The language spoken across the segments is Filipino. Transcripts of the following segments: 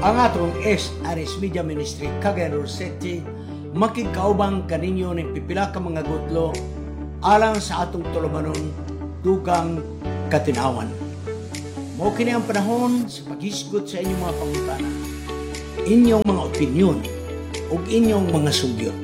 Ang atong SRS Media Ministry Cagayan de City makikaubang kaninyo ng pipila ka mga gutlo alang sa atong tulumanon dugang katinawan. Mao kini ang panahon sa paghisgot sa inyong mga pangutana, inyong mga opinyon ug inyong mga sugyot.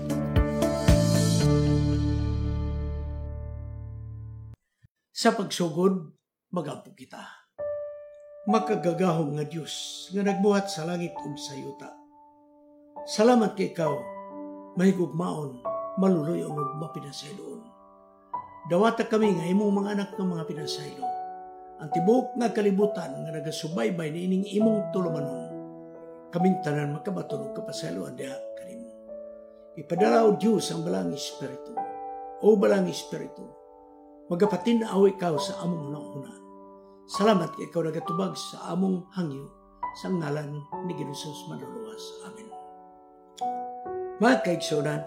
Sa pagsugod, magampo kita. Makagagahom nga Diyos nga nagbuhat sa langit ug sa yuta. Salamat kay ikaw, mahigugmaon, maluluyon ug mapinasayloon. Dawata kami nga imong mga anak ng mga pinasaylo. Ang tibok nga kalibutan nga nagasubaybay ni ining imong tulumanon. Kaming tanan makabaton ug kapasayloan diha kanimo. Ipadala o Diyos ang balang Espiritu. O balang Espiritu, magapatinaw ikaw sa among nauna. Salamat kay ikaw nagatubag sa among hangyo sa ngalan ni Ginoo Manluluwas. Amen. Mga kaigsunan,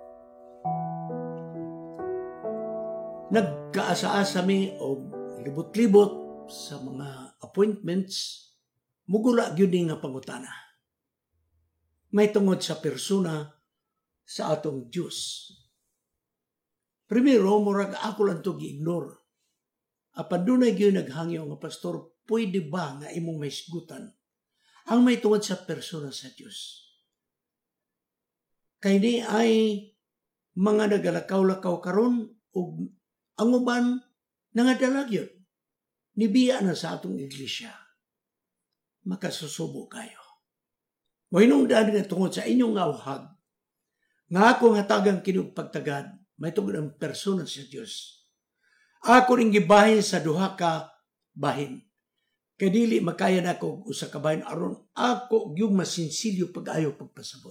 nagkaasa-asa mi o libot-libot sa mga appointments, mugula gyud nga pangutana. May tungod sa persona sa atong Diyos. Primero, murag ako lang ito gi-ignore. Apan dunay gyud naghangyo nga pastor, pwede ba nga imong maisgutan ang may tungod sa persona sa Dios? Kay ni ay mga nagalakaw-lakaw karon ug ang uban nangadala gyud nibiya na sa atong iglesia. Makasusubo kayo. Mohinungdan nga tungod sa inyong awhag nga ako hatagang kinug pagtagad may tungod ang persona sa Dios. Ako ring gibahin sa duha ka bahin. Kay dili makaya na ako usa ka bahin aron ako gyud masinsilyo pag-ayo pagpasabot.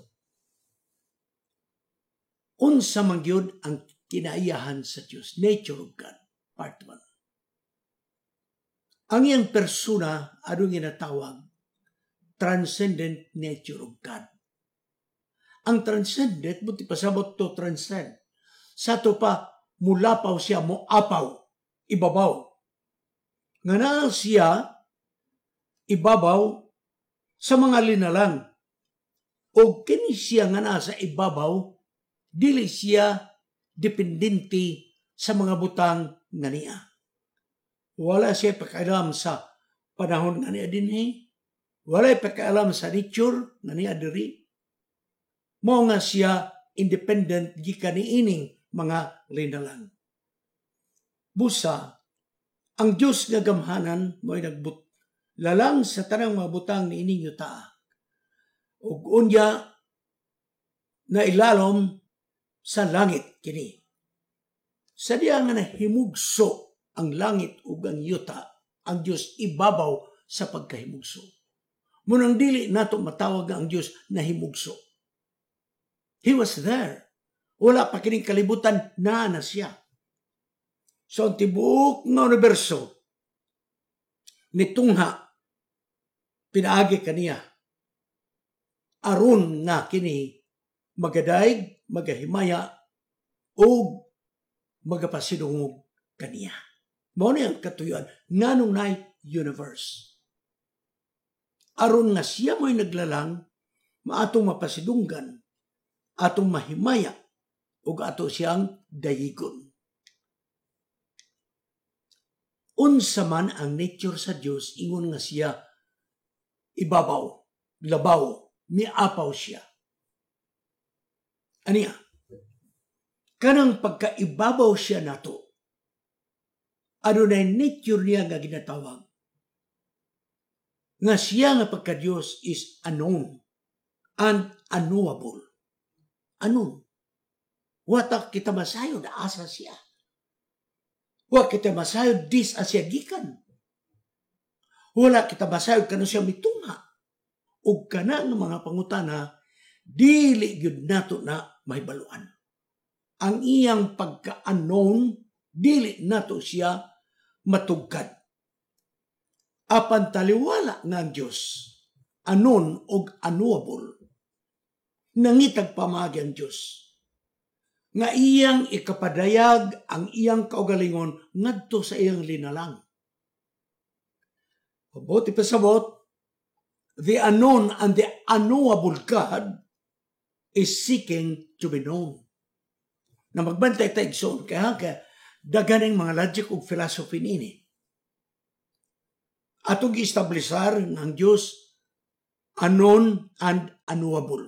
Unsa man gyud ang kinaiyahan sa Dios, nature of God, part 1. Ang iyang persona adung ginatawag transcendent nature of God. Ang transcendent buti pasabot to transcend. Sa to pa mulapaw siya mo apaw. Ibabaw. Nga na siya ibabaw sa mga linalang. O kini siya nga nasa ibabaw, dili siya dependente sa mga butang nga niya. Wala siya pakialam sa panahon nga niya dinhi. Wala pakialam sa nature nga niya diri. Mao nga siya independent gikan niining mga linalang. Busa, ang Diyos nga gamhanan mo'y nagbut lalang sa tanang mga butang ni ining yuta. Ug unya na ilalom sa langit kini. Sa diya nga nahimugso ang langit ug ang yuta, ang Diyos ibabaw sa pagkahimugso. Munang dili nato matawag ang Diyos na himugso. He was there. Wala pa kining kalibutan na siya. So, ang tibuok nga universo, nitungha, pinaagi kaniya, aron nga kini magadaig, magahimaya, o magapasidungog kaniya. Mao ni ang katuyuan, nganong nay universe. Aron nga siya mo'y naglalang, maatong mapasidunggan, atong mahimaya, o ato siyang dayigon. Unsa man ang nature sa Dios ingon nga siya ibabaw, labaw, miapaw siya. Aniya, kanang pagkaibabaw siya nato, adunay nature niya nga ginatawag. Nga siya nga pagka-Dios is unknown and unknowable. Unknown. Wata kita masayod, asa siya. Wa kita masayod, dis asya gikan. Wala kita masayod, kano siya mitungha. O kana ng mga pangutana, dili gyud nato na mahibaluan. Ang iyang pagka-unknown, dili nato siya matugkad. Apan taliwala nga ang Diyos, unknown o unknowable, nangitag pamagi ang Diyos. Nga iyang ikapadayag ang iyang kaugalingon ngadto sa iyang linalang. Mabuti pasabot, the unknown and the unknowable God is seeking to be known. Na magbantay tayo igsoon, kaya daganing mga logic o philosophy nini. Atong i-establisar ng Diyos unknown and unknowable.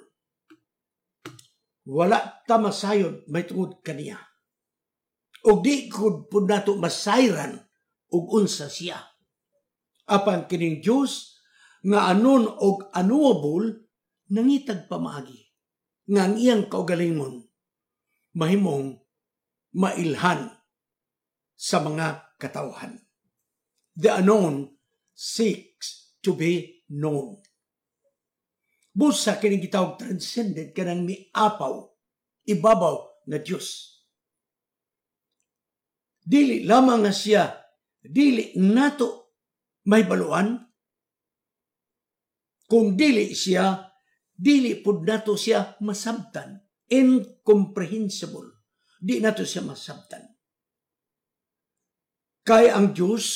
Wala ta masayod may tungod kaniya. O di kud pud nato masayran og unsa siya. Apan kining Diyos nga unknown og unknowable nangitag pamaagi nga ang iyang kaugalingon mahimong mailhan sa mga katawhan. The unknown seeks to be known. Busa kining gitawag transcendent kanang miapaw, ibabaw na Diyos. Dili lamang nga siya, dili nato may baluan, kung dili siya, dili pud nato siya masabtan. Incomprehensible. Di nato siya masabtan. Kaya ang Diyos,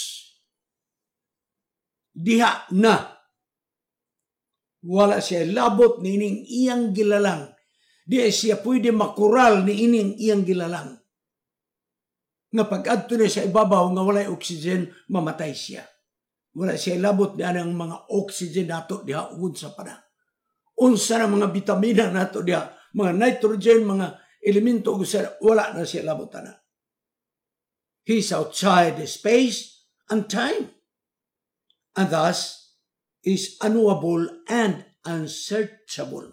diha na. Wala siya labot ni ining iyang gilalang. Di siya pwede makural ni ining iyang gilalang. Nga pag-adto na sa ibabaw nga walay oxygen, mamatay siya. Wala siya labot ni anang mga oxygen nato diha ugod sa pana. Unsa na mga vitamina nato diha, mga nitrogen, mga elemento, wala na siya labotan na. He's outside the space and time. And thus is unknowable and unsearchable.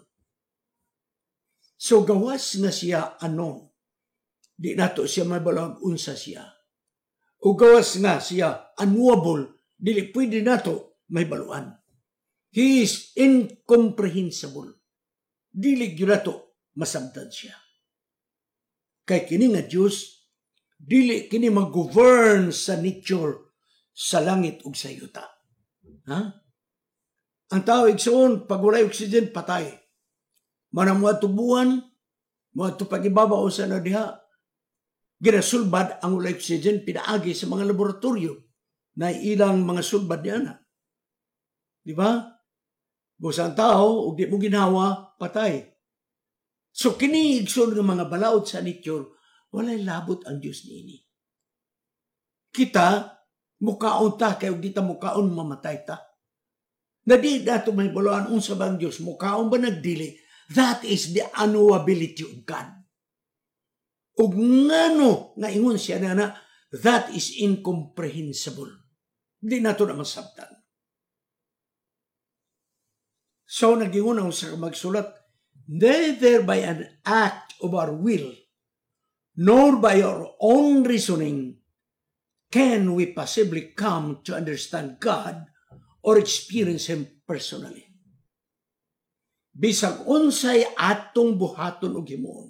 So gawas nga siya unknown. Di nato siya mabalag unsa siya. O gawas nga siya unknowable, dili pwede nato may baluan. He is incomprehensible. Dili gyud nato masabtan siya. Kay kini nga Diyos, dili kini mag-govern sa nature sa langit ug sa yuta. Ha? Ang tao igsoon, pag walay oxygen, patay. Manang mga tubuhan, mga tupagibabaw sa na diha, ginasulbad ang walay oxygen, pinaagi sa mga laboratorio na ilang mga sulbad niya na. Di ba? Busa ang tao, ug di mo ginawa, patay. So kini igsoon ng mga balaod sa nature, walay labot ang Diyos niini. Kita, mukaon ta, kaya di ta mukaon mamatay ta. Na di dato may baloan unsa bang Diyos, mukaon ba nagdili? That is the unknowability of God. Ug ngano nga ingon siya na that is incomprehensible. Di nato na masabtan. So nagingon ako sa magsulat, neither by an act of our will, nor by our own reasoning, can we possibly come to understand God or experience Him personally. Bisag unsay atong buhaton og himuon.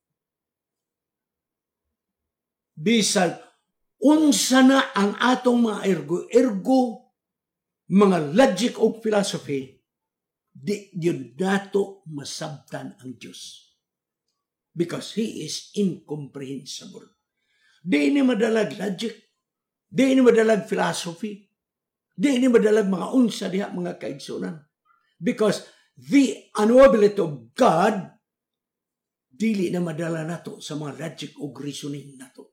Bisag unsa na ang atong mga ergo, mga logic o philosophy, di yun nato masabtan ang Diyos. Because He is incomprehensible. Di ni madalag logic, di ni madalag philosophy, di ni madalag mga unsa diha mga kaigsunan. Because the unknowability of God, dili na madala nato sa mga logic o reasoning nato.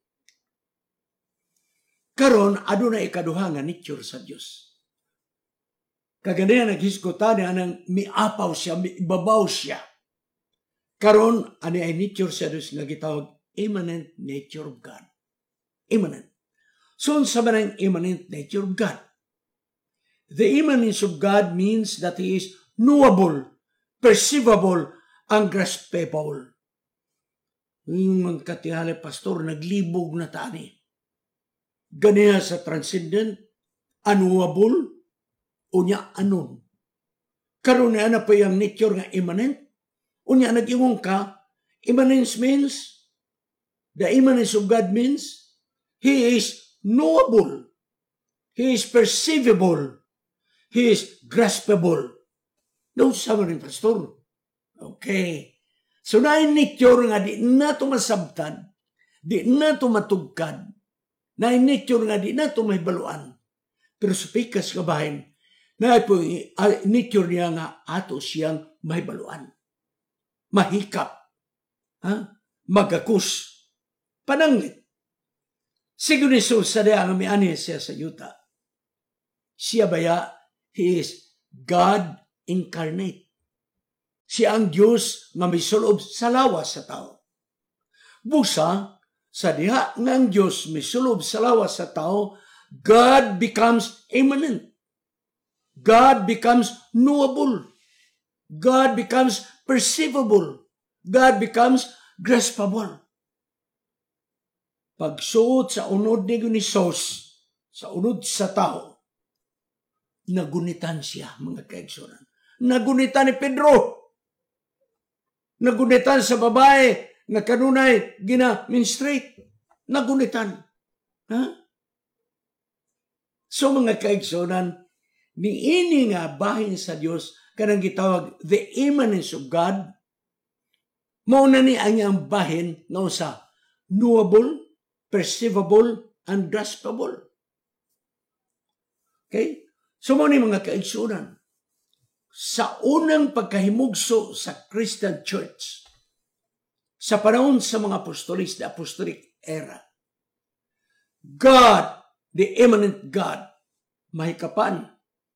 Karon adunay ikaduha nga nature sa Dios. Kaganayan naghisgotan anang miapaw siya, miibabaw siya. Karon ani ay nature sa Dios nga gitawag immanent nature of God. Immanent. So unsa man ang immanent nature of God? The immanence of God means that He is knowable, perceivable, and graspable. Yung mga katihali, pastor, naglibog na tani. Ganiya sa transcendent, unknowable, unya anon. Karon na pa yung nature nga immanent. Unya nag-iwong ka, immanence means, the immanence of God means, He is knowable, He is perceivable, He is graspable. No, sama rin, pastor. Okay. So na nature nga di nato masabtan, di nato matugkad, na nature nga di nato may baluan. Pero sa pikas kabahin, na po nature niya nga ato siyang mahibaluan. Mahikap. Magakus. Pananglit. Siguro ni Jesus sa diya ang miani siya sa yuta. Siya baya, He is God incarnate. Siya ang Diyos nga misulob sa lawas sa tao. Busa, sa diha nga ang Diyos misulob sa lawas sa tao, God becomes immanent. God becomes knowable. God becomes perceivable. God becomes graspable. Pagsuot sa unod ni Jesus, sa unod sa tao, nagunitan siya, mga kaigsunan. Nagunitan ni Pedro. Nagunitan sa babae na kanunay gina-menstruate. Nagunitan. So mga kaigsunan, niini nga bahin sa Dios kanang gitawag the immanence of God. Mao na ni ang bahin nga usa knowable, perceivable, and graspable. Okay? So mo ni mga kaigsunan, sa unang pagkahimugso sa Christian Church, sa panahon sa mga apostolis, the apostolic era, God, the immanent God, mahikapan,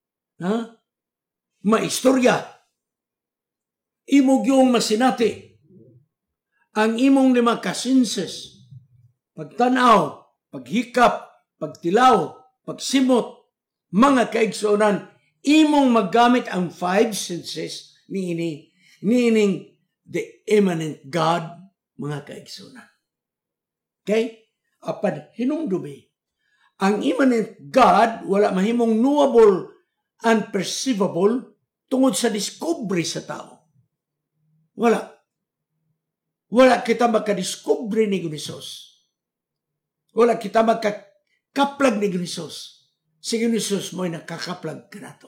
maistorya, imong yung masinati, ang imong lima kasenses, pagtanaw, paghikap, pagtilaw, pagsimot, mga kaigsunan, imong maggamit ang 5 senses niining the immanent God, mga kaigsunan. Okay? Apad hinungdumi, ang immanent God wala mahimong knowable and perceivable tungod sa discovery sa tao. Wala. Wala kita makadiscovery ni Jesus. Wala kita magkakaplag ni Jesus. Si Jesus mo'y nakakaplag ka na to.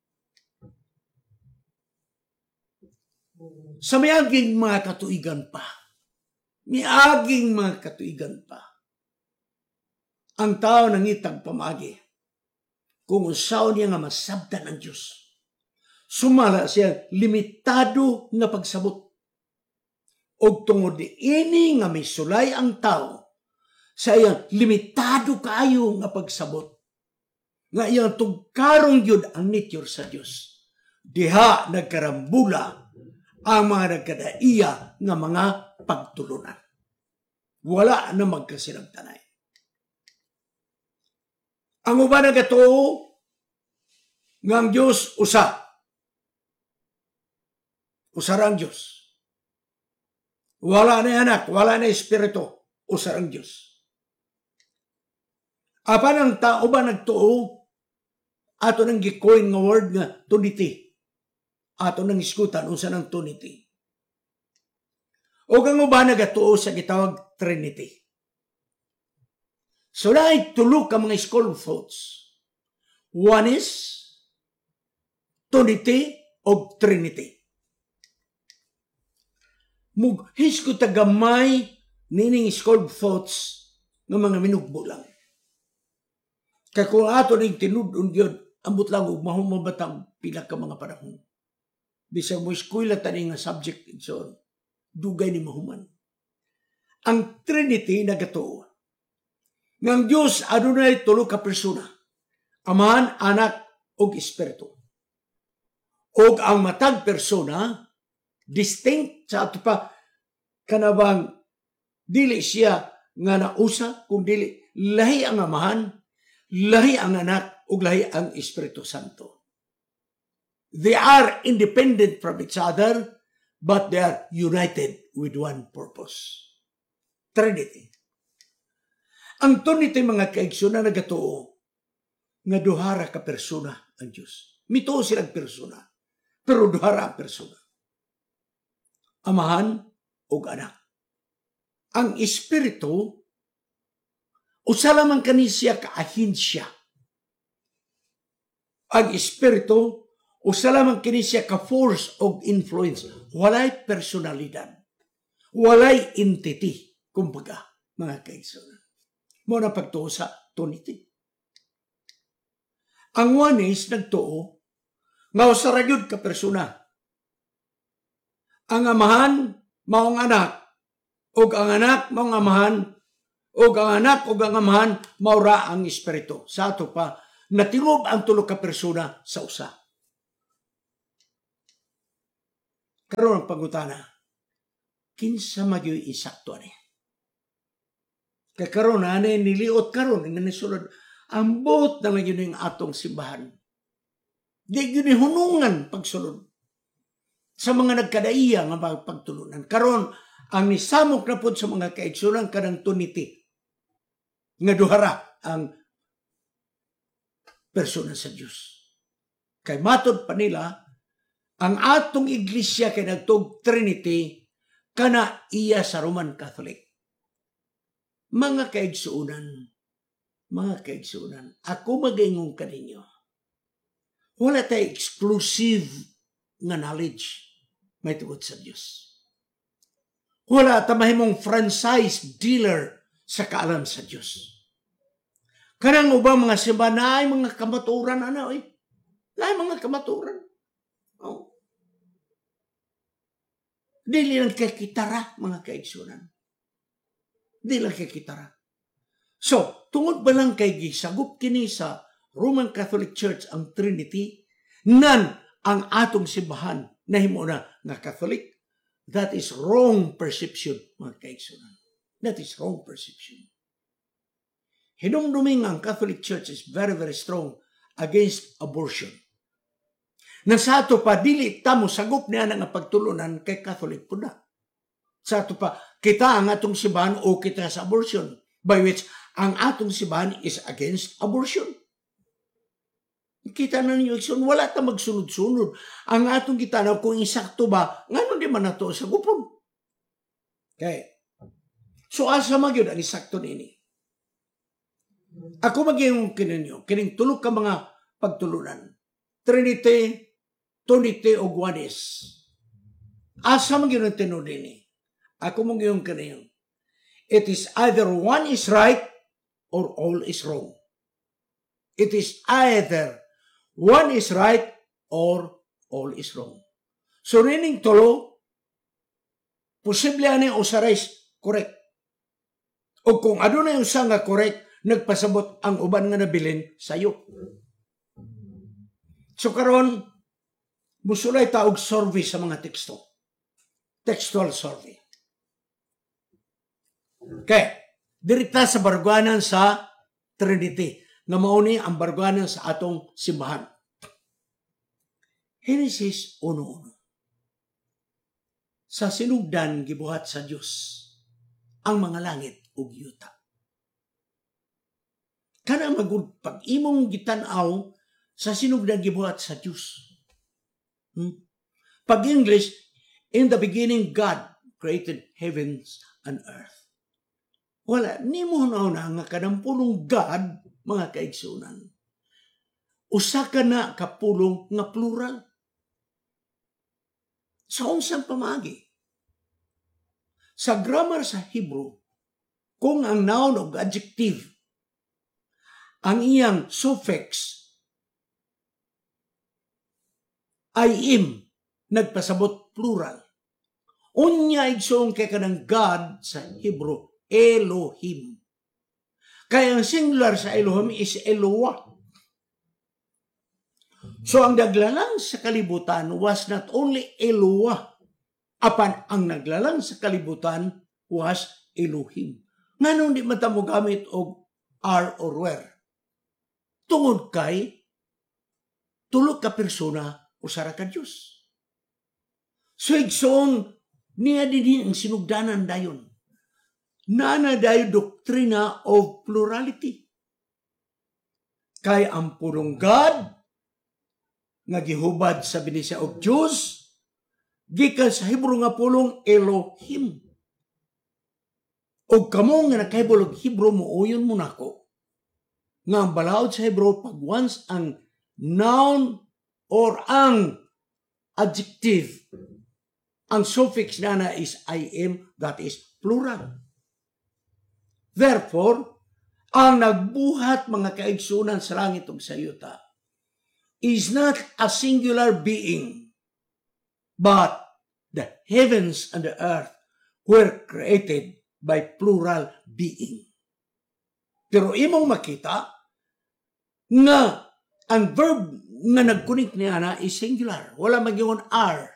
Sa miaging mga katuigan pa, ang tao nangitag pamagi kung usaw niya nga masabtan ng Diyos. Sumala siya limitado nga pagsabot. O tungod ini nga may sulay ang tao sa iyang limitado kaayo nga pagsabot. Nga iyang tugkarong yun ang nature sa Diyos. Diha nagkarambula ang mga nagkadaiya nga mga pagtulunan. Wala na magkasinagtanay. Ang uban nga to, nga ang Diyos usa. Usarang Diyos. Wala na anak, wala na espiritu, usarang Diyos. Apan ang tao ba nagtuo, ato nang gikoin nga word nga Trinity. Ato nang iskutan, usa ng Trinity. O kang uban nagatuo sa gitawag Trinity. So naay tulo ka mga school of thoughts. One is Trinity o Trinity. Mughis ko tagamay nining school of thoughts ng mga minugbo lang. Kaya kung ato ning tinudon yun, ambot lang og mahumabatang pila ka mga panahon. Bisag mo eskwela tani nga subject so dugay ni mahuman. Ang Trinity nagatuo. Ng Diyos adunay tulo ka persona. Amahan, anak, ug espiritu. Og ang matag persona distinct sa ato pa kanabang dili siya nga nausa kung dili lahi ang amahan, lahi ang anak, ug lahi ang Espiritu Santo. They are independent from each other, but they are united with one purpose. Trinity. Ang Trinity mga kaigsunan nagatuo nga duhara ka persona ang Diyos. Mituo silang persona, pero duhara ang persona. Amahan o anak. Ang Espiritu, usa lamang kani siya ka-ahinsya. Ang Espiritu, usa lamang kini siya ka-force o influence. Walay personalidad. Walay entity. Kumbaga, mga kaigsunan. Muna pagtuo sa Trinity. Ang Oneness nagtuo nga usa ra gyud ka persona. Ang amahan maong anak, ug ang anak maong amahan, ug ang anak ug ang amahan maura ang espiritu. Sa ato pa natingob ang tulo ka persona sa usa. Karon ang pangutana, kinsa magyoy insakto ani? Kay karon ani niliot karon nga nisulod ang buot na lang yun yung atong simbahan. Di yun yung hunungan pagsulod sa mga nagkadaiya nga pagtulunan. Karon ang nisamok na po sa mga kaigsunan kanang tuniti nga duhara ang persona sa Diyos. Kay matod pa nila, ang atong iglesia kay nagtog Trinity kana iya sa Roman Catholic. Mga kaigsunan, ako mag-ingong kaninyo. Wala tayo exclusive nga knowledge may tungod sa Diyos. Wala ta mahimong franchise dealer sa kaalam sa Diyos. Kanang ubang mga simbahan na ay mga kamaturan, na ay mga kamaturan. Oh. Dili lang kay kitara, mga kaigsunan. Dili lang kay kitara. So, tungod ba lang kay gisagop kini sa Roman Catholic Church ang Trinity, nan ang atong simbahan na himo na Catholic, that is wrong perception, mga kaigsunan. That is wrong perception. Hinumduming ang Catholic Church is very, very strong against abortion. Na sa ato pa, dili tamo sagop niya nga pagtulunan kay Catholic po na. Sa ato pa, kita ang atong simbahan o kita sa abortion, by which ang atong simbahan is against abortion. Kita na ninyo, wala ta magsunod-sunod. Ang atong gitanaw kung insakto ba, ngano di man nato sa gupon. Okay. So asa magyud ang insakto nini. Ako magyong kininyo, kining tulog ka mga pagtulunan. Trinity, Tunity o Guanes. Asa magyud ang tinod nini. Ako magyong kininyo. It is either one is right or all is wrong. It is either one is right or all is wrong. So rining tulo, posible ani usarais correct. O kung ano na yung usa nga correct, nagpasabot ang uban nga nabilin sayo. So karon musulay ta og survey sa mga teksto. Textual survey. Okay. Direkta sa barugwanan sa Trinity nga mauni ang barugwanan sa atong simbahan. Genesis 1:1. Sa sinugdan gibuhat sa Dios ang mga langit ug yuta. Kana magud pag imong gitan-aw sa sinugdan gibuhat sa Dios. Pag English, in the beginning God created heavens and earth. Wala, ni mo na nga kadampulong God, mga kaigsunan. Usa ka na kapulong nga plural. Sa unsang pamagi. Sa grammar sa Hebrew, kung ang noun o adjective, ang iyang suffix ay im, nagpasabot plural. Unya igsoon kay kanang God sa Hebrew, Elohim. Kaya ang singular sa Elohim is Eloah. So ang naglalang sa kalibutan was not only Eloah, apan ang naglalang sa kalibutan was Elohim. Nganong di matamo gamit og are or were? Tungod kay tulog ka persona o sara ka Diyos. So igsoon niya din ang sinugdanan dayon. Nana dayo doktrina of plurality. Kay ang purong God nga gihubad sa binisya og Diyos, gikan sa Hebrew nga pulong Elohim. O kamo nga nakahibol og Hebrew mo uyon mo nako. Nga ang balaod sa Hebrew pag once ang noun or ang adjective, ang suffix na is im, that is plural. Therefore, ang nagbuhat mga kaigsunan sa langit ug sa yuta is not a singular being, but the heavens and the earth were created by plural being. Pero imong makita nga ang verb nga nag-connect niya na is singular. Wala magyungon R.